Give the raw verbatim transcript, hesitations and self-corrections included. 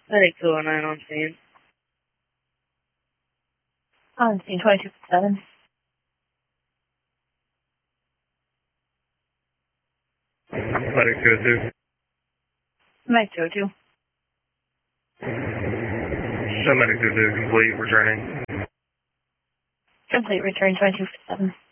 Medic two oh nine on scene. On scene twenty-two fifty-seven. Medic two oh two. Medic two oh two. Show Medic two oh two complete, returning. Complete, return twenty-two fifty-seven.